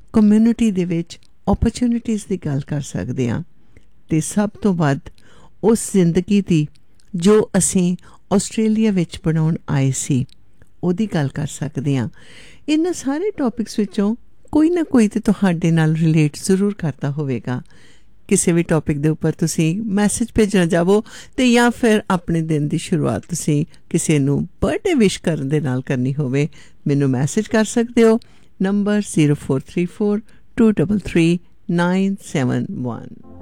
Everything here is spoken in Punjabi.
ਕਮਿਊਨਿਟੀ ਦੇ ਵਿੱਚ ਓਪਰਚੁਨਿਟੀਜ਼ ਦੀ ਗੱਲ ਕਰ ਸਕਦੇ ਹਾਂ ਅਤੇ ਸਭ ਤੋਂ ਵੱਧ ਉਸ ਜ਼ਿੰਦਗੀ ਦੀ ਜੋ ਅਸੀਂ ਆਸਟ੍ਰੇਲੀਆ ਵਿੱਚ ਬਣਾਉਣ ਆਏ ਸੀ ਉਹਦੀ ਗੱਲ ਕਰ ਸਕਦੇ ਹਾਂ। ਇਹਨਾਂ ਸਾਰੇ ਟੌਪਿਕਸ ਵਿੱਚੋਂ ਕੋਈ ਨਾ ਕੋਈ ਤਾਂ ਤੁਹਾਡੇ ਨਾਲ ਰਿਲੇਟ ਜ਼ਰੂਰ ਕਰਦਾ ਹੋਵੇਗਾ। ਕਿਸੇ ਵੀ ਟੌਪਿਕ ਦੇ ਉੱਪਰ ਤੁਸੀਂ ਮੈਸੇਜ ਭੇਜਣਾ ਚਾਹੋ ਅਤੇ ਜਾਂ ਫਿਰ ਆਪਣੇ ਦਿਨ ਦੀ ਸ਼ੁਰੂਆਤ ਤੁਸੀਂ ਕਿਸੇ ਨੂੰ ਬਰਥਡੇ ਵਿਸ਼ ਕਰਨ ਦੇ ਨਾਲ ਕਰਨੀ ਹੋਵੇ, ਮੈਨੂੰ ਮੈਸੇਜ ਕਰ ਸਕਦੇ ਹੋ। ਨੰਬਰ 0434 233 971।